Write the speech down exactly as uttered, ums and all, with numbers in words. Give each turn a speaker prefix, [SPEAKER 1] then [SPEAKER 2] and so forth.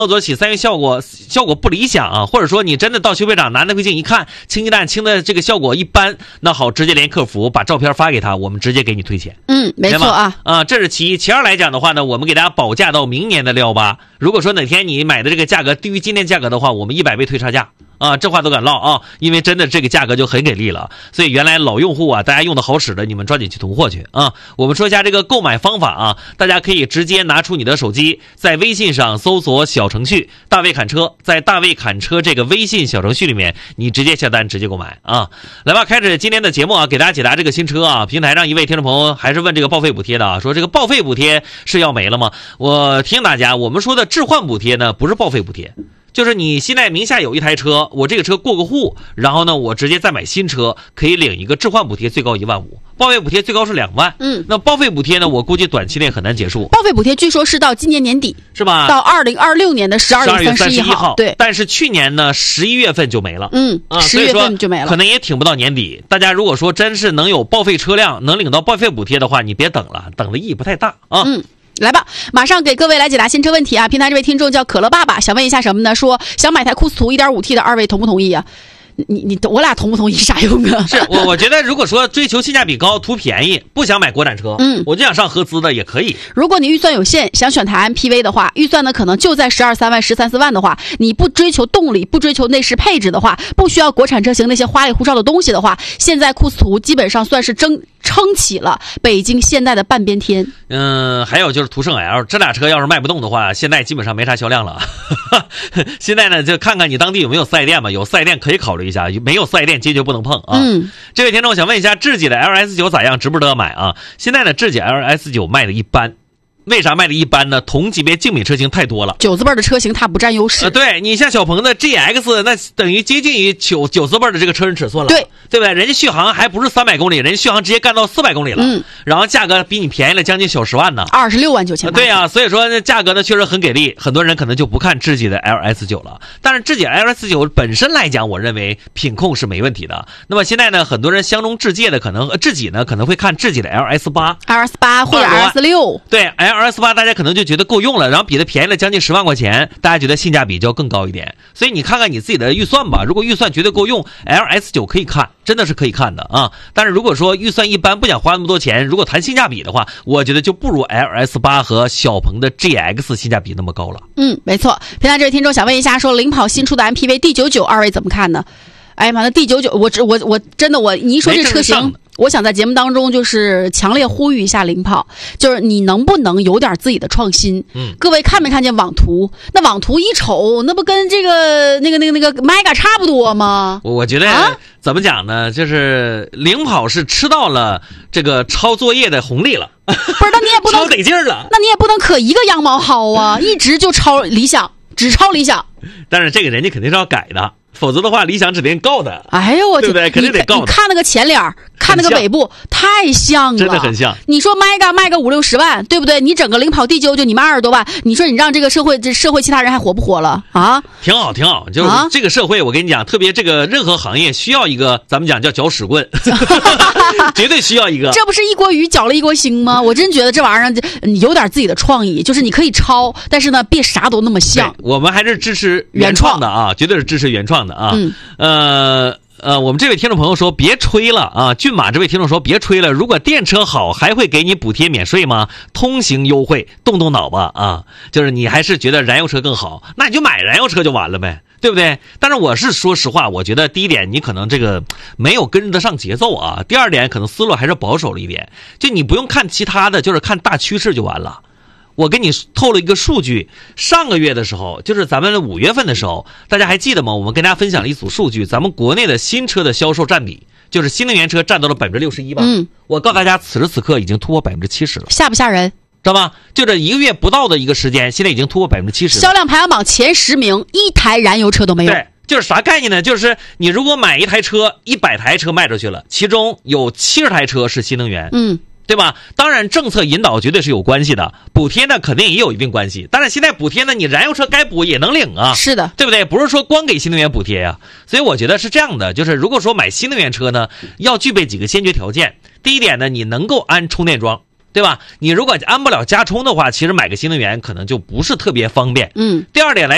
[SPEAKER 1] 操作起三元效果效果不理想啊，或者说你真的到修配厂拿那回镜一看，清鸡蛋清的这个效果一般，那好，直接连客服把照片发给他，我们直接给你退钱。
[SPEAKER 2] 嗯，没错啊。
[SPEAKER 1] 啊，这是其一。其二来讲的话呢，我们给大家保价到明年的六幺八。如果说哪天你买的这个价格低于今天价格的话，我们一百倍退差价。啊，这话都敢唠啊！因为真的这个价格就很给力了，所以原来老用户啊，大家用的好使的，你们抓紧去囤货去啊！我们说一下这个购买方法啊，大家可以直接拿出你的手机，在微信上搜索小程序“大卫侃车”，在“大卫侃车”这个微信小程序里面，你直接下单，直接购买啊！来吧，开始今天的节目啊，给大家解答这个新车啊。平台上一位听众朋友还是问这个报废补贴的啊，说这个报废补贴是要没了吗？我提醒大家，我们说的置换补贴呢，不是报废补贴。就是你现在名下有一台车，我这个车过个户，然后呢，我直接再买新车，可以领一个置换补贴，最高一万五，报废补贴最高是两万。
[SPEAKER 2] 嗯，
[SPEAKER 1] 那报废补贴呢，我估计短期内很难结束。
[SPEAKER 2] 报废补贴据说是到今年年底，
[SPEAKER 1] 是吧？
[SPEAKER 2] 到二零二六年的十二月三十一号。对，
[SPEAKER 1] 但是去年呢，十一月份就没了。
[SPEAKER 2] 嗯，十、啊、月份就没了，
[SPEAKER 1] 可能也挺不到年底。大家如果说真是能有报废车辆，能领到报废补贴的话，你别等了，等的意义不太大啊。
[SPEAKER 2] 嗯。来吧，马上给各位来解答新车问题啊！平台这位听众叫可乐爸爸，想问一下什么呢？说想买台库斯图 一点五 T 的，二位同不同意啊？你你我俩同不同意啥用啊？
[SPEAKER 1] 是我我觉得如果说追求性价比高，图便宜，不想买国产车，
[SPEAKER 2] 嗯，
[SPEAKER 1] 我就想上合资的也可以。
[SPEAKER 2] 如果你预算有限，想选台 M P V 的话，预算呢可能就在十二三万、十三四万的话，你不追求动力，不追求内饰配置的话，不需要国产车型那些花里胡哨的东西的话，现在库斯图基本上算是争撑起了北京现代的半边天。
[SPEAKER 1] 嗯，还有就是途胜 L 这俩车要是卖不动的话，现在基本上没啥销量了。现在呢，就看看你当地有没有四 S 店吧，有四 S 店可以考虑一下，没有四 S 店坚决不能碰啊。
[SPEAKER 2] 嗯，
[SPEAKER 1] 这位听众想问一下，智己的 L S 九咋样，值不值得买啊？现在呢，智己 L S 九卖的一般。为啥卖的一般呢？同级别竞品车型太多了，
[SPEAKER 2] 九字辈的车型它不占优势。
[SPEAKER 1] 呃，对你像小鹏的 G X， 那等于接近于九九字辈的这个车身尺寸了，
[SPEAKER 2] 对
[SPEAKER 1] 对不对？人家续航还不是三百公里，人家续航直接干到四百公里了，
[SPEAKER 2] 嗯，
[SPEAKER 1] 然后价格比你便宜了将近小十万呢，
[SPEAKER 2] 二十六万九千八。
[SPEAKER 1] 对呀、啊，所以说价格呢确实很给力，很多人可能就不看智己的 L S 九了。但是智己 L S 九本身来讲，我认为品控是没问题的。那么现在呢，很多人相中智界的可能智己呢可能会看智己的 L S 八、
[SPEAKER 2] L S 八或者 L S 六，
[SPEAKER 1] 对 L S 八大家可能就觉得够用了，然后比它便宜了将近十万块钱，大家觉得性价比就要更高一点。所以你看看你自己的预算吧，如果预算绝对够用 ，L S 九可以看，真的是可以看的啊。但是如果说预算一般，不想花那么多钱，如果谈性价比的话，我觉得就不如 L S 八和小鹏的 G X 性价比那么高了。
[SPEAKER 2] 嗯，没错。平台这位听众想问一下，说领跑新出的 M P V D 九十九，二位怎么看呢？哎呀妈，那 D 九十九，我我我真的我你一说这车型，我想在节目当中就是强烈呼吁一下领跑，就是你能不能有点自己的创新？
[SPEAKER 1] 嗯，
[SPEAKER 2] 各位看没看见网图？那网图一瞅，那不跟这个那个那个那个 Mega 差不多吗？
[SPEAKER 1] 我我觉得、啊、怎么讲呢？就是领跑是吃到了这个抄作业的红利了，
[SPEAKER 2] 不是？那你也不能
[SPEAKER 1] 抄得劲儿了，
[SPEAKER 2] 那你也不能可一个羊毛薅啊，一直就抄理想，只抄理想。
[SPEAKER 1] 但是这个人家肯定是要改的。否则的话，理想指定告的。
[SPEAKER 2] 哎呦我
[SPEAKER 1] 对不对？肯定得告的。
[SPEAKER 2] 你看那个前脸，看那个尾部，太像了，
[SPEAKER 1] 真的很像。
[SPEAKER 2] 你说 Mega 卖个五六十万，对不对？你整个领跑 D 九十九，你卖二十多万，你说你让这个社会这社会其他人还活不活了啊？
[SPEAKER 1] 挺好，挺好。就是这个社会，我跟你讲，特别这个任何行业需要一个，咱们讲叫搅屎棍，绝对需要一个。
[SPEAKER 2] 这不是一锅鱼搅了一锅腥吗？我真觉得这玩意儿有点自己的创意，就是你可以抄，但是呢，别啥都那么像。
[SPEAKER 1] 我们还是支持原创的啊，绝对是支持原创的啊。
[SPEAKER 2] 嗯。
[SPEAKER 1] 呃呃，我们这位听众朋友说别吹了啊，骏马这位听众说别吹了，如果电车好还会给你补贴免税吗？通行优惠，动动脑吧啊，就是你还是觉得燃油车更好，那你就买燃油车就完了呗，对不对？但是我是说实话，我觉得第一点你可能这个没有跟得上节奏啊，第二点可能思路还是保守了一点，就你不用看其他的，就是看大趋势就完了。我跟你透了一个数据，上个月的时候，就是咱们五月份的时候，大家还记得吗？我们跟大家分享了一组数据，咱们国内的新车的销售占比，就是新能源车占到了百分之六十一吧。
[SPEAKER 2] 嗯，
[SPEAKER 1] 我告诉大家，此时此刻已经突破百分之七十了，
[SPEAKER 2] 吓不吓人？
[SPEAKER 1] 知道吧？就这一个月不到的一个时间，现在已经突破百分之七十。
[SPEAKER 2] 销量排行榜前十名，一台燃油车都没有。
[SPEAKER 1] 对，就是啥概念呢？就是你如果买一台车，一百台车卖出去了，其中有七十台车是新能源。
[SPEAKER 2] 嗯。
[SPEAKER 1] 对吧？当然，政策引导绝对是有关系的，补贴呢肯定也有一定关系。但是现在补贴呢，你燃油车该补也能领啊，
[SPEAKER 2] 是的，
[SPEAKER 1] 对不对？不是说光给新能源补贴呀、啊。所以我觉得是这样的，就是如果说买新能源车呢，要具备几个先决条件。第一点呢，你能够安充电桩，对吧？你如果安不了加充的话，其实买个新能源可能就不是特别方便。
[SPEAKER 2] 嗯。
[SPEAKER 1] 第二点来